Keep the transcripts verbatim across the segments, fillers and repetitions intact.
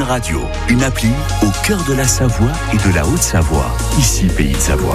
Une radio, une appli au cœur de la Savoie et de la Haute-Savoie. Ici, Pays de Savoie.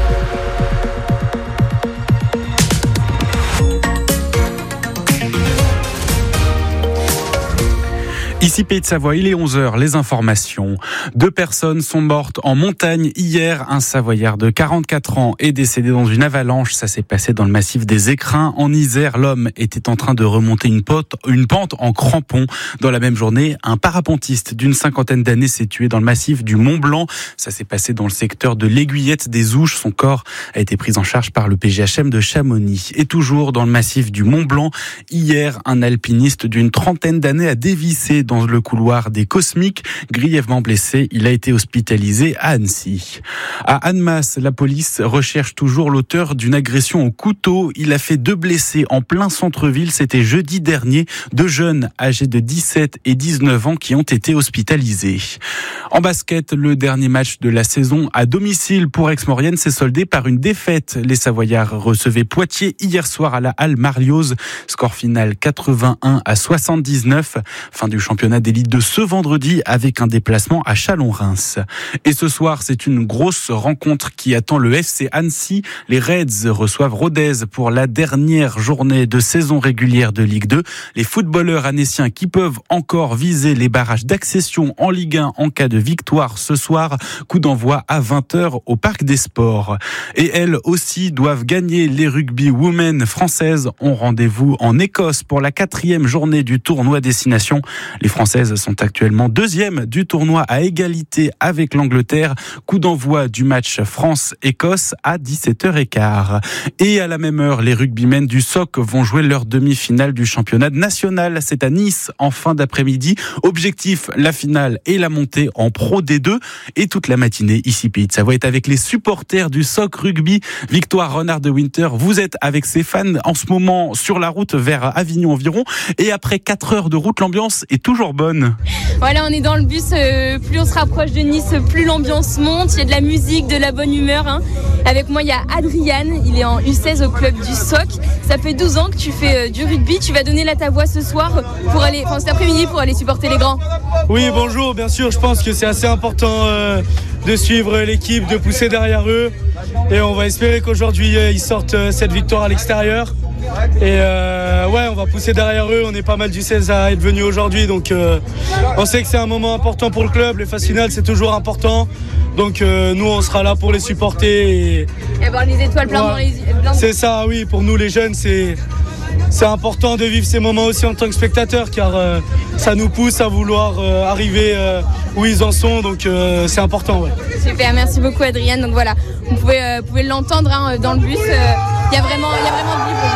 Ici Pays de Savoie, il est onze heures, les informations. Deux personnes sont mortes en montagne hier. Un Savoyard de quarante-quatre ans est décédé dans une avalanche. Ça s'est passé dans le massif des Écrins. En Isère, l'homme était en train de remonter une, pote, une pente en crampon. Dans la même journée, un parapentiste d'une cinquantaine d'années s'est tué dans le massif du Mont Blanc. Ça s'est passé dans le secteur de l'Aiguillette des Ouches. Son corps a été pris en charge par le P G H M de Chamonix. Et toujours dans le massif du Mont Blanc, hier, un alpiniste d'une trentaine d'années a dévissé dans le couloir des Cosmiques. Grièvement blessé, il a été hospitalisé à Annecy. À Annemasse, la police recherche toujours l'auteur d'une agression au couteau. Il a fait deux blessés en plein centre-ville. C'était jeudi dernier. Deux jeunes âgés de dix-sept et dix-neuf ans qui ont été hospitalisés. En basket, le dernier match de la saison à domicile pour Aix-Maurienne s'est soldé par une défaite. Les Savoyards recevaient Poitiers hier soir à la Halle Marlioz. Score final quatre-vingt-un à soixante-dix-neuf. Fin du championnat d'élite de ce vendredi avec un déplacement à Chalon-Reims. Et ce soir, c'est une grosse rencontre qui attend le F C Annecy. Les Reds reçoivent Rodez pour la dernière journée de saison régulière de Ligue deux. Les footballeurs annéciens qui peuvent encore viser les barrages d'accession en Ligue un en cas de victoire ce soir. Coup d'envoi à vingt heures au Parc des Sports. Et elles aussi doivent gagner. Les rugby women françaises ont rendez-vous en Écosse pour la quatrième journée du tournoi Destination. Les Françaises sont actuellement deuxième du tournoi à égalité avec l'Angleterre. Coup d'envoi du match France-Écosse à dix-sept heures quinze. Et à la même heure, les rugbymen du S O C vont jouer leur demi-finale du championnat national. C'est à Nice en fin d'après-midi. Objectif, la finale et la montée en Pro D deux. Et toute la matinée, ici Pays de Savoie est avec les supporters du S O C Rugby. Victoire Renard de Winter, vous êtes avec ses fans en ce moment sur la route vers Avignon environ. Et après quatre heures de route, l'ambiance est toujours bonne. Voilà, on est dans le bus, euh, plus on se rapproche de Nice, plus l'ambiance monte, il y a de la musique, de la bonne humeur. Hein. Avec moi, il y a Adrien, il est en U seize au club du S O C. Ça fait douze ans que tu fais euh, du rugby, tu vas donner là ta voix ce soir, pour aller, enfin cet après-midi pour aller supporter les grands. Oui, bonjour, bien sûr, je pense que c'est assez important euh, de suivre l'équipe, de pousser derrière eux. Et on va espérer qu'aujourd'hui, euh, ils sortent euh, cette victoire à l'extérieur. Et euh, ouais, on va pousser derrière eux. On est pas mal du seize à être venus aujourd'hui, donc euh, on sait que c'est un moment important pour le club. Les phases finales, c'est toujours important. Donc euh, nous, on sera là pour les supporter et, et avoir les étoiles plein ouais, dans les yeux. C'est ça, oui. Pour nous, les jeunes, c'est c'est important de vivre ces moments aussi en tant que spectateurs, car euh, ça nous pousse à vouloir euh, arriver euh, où ils en sont. Donc euh, c'est important. Ouais. Super, merci beaucoup, Adrien. Donc voilà, vous pouvez, euh, vous pouvez l'entendre hein, dans le bus. Il euh, y a vraiment, il y a vraiment de vivre.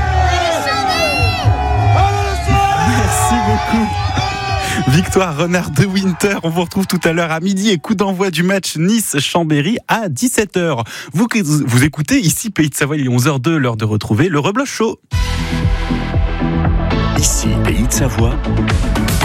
Merci beaucoup. Victoire Renard de Winter. On vous retrouve tout à l'heure à midi et coup d'envoi du match Nice-Chambéry à dix-sept heures. Vous, vous écoutez ici Pays de Savoie, il est onze heures deux, l'heure de retrouver le Rebloch Show. Ici Pays de Savoie,